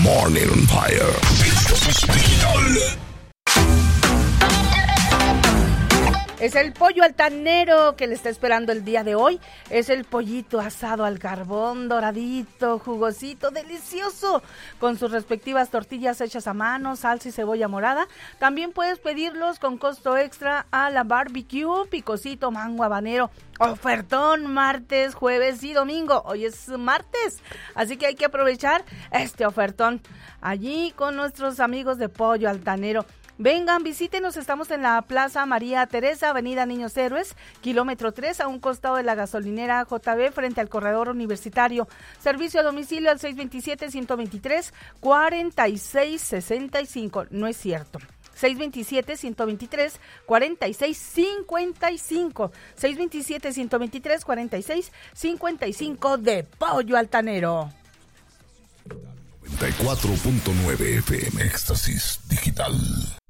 Morning on Fire. Es el pollo altanero que le está esperando el día de hoy. Es el pollito asado al carbón, doradito, jugosito, delicioso, con sus respectivas tortillas hechas a mano, salsa y cebolla morada. También puedes pedirlos con costo extra a la barbecue, picosito, mango habanero. Ofertón martes, jueves y domingo. Hoy es martes, así que hay que aprovechar este ofertón allí con nuestros amigos de Pollo Altanero. Vengan, visítenos, estamos en la Plaza María Teresa, Avenida Niños Héroes, kilómetro 3, a un costado de la gasolinera JB, frente al corredor universitario. Servicio a domicilio al 627-123-4665. No es cierto. 627-123-4655. 627-123-4655 de Pollo Altanero. 94.9 FM Éxtasis Digital.